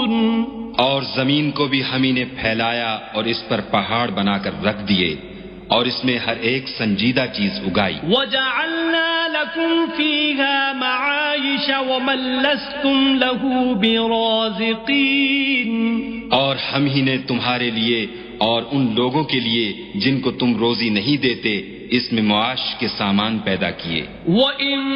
और जमीन को भी हम ही ने फैलाया और इस पर पहाड़ बनाकर रख दिए और इसमें हर एक संजीदा चीज उगाई। वजअलना लकुम फीहा मआइश वमन लस्तुम लहू बिराज़िकीन, और हम ही ने तुम्हारे लिए और उन लोगों के लिए जिनको तुम रोजी नहीं देते इसमें मुआश के सामान पैदा किए।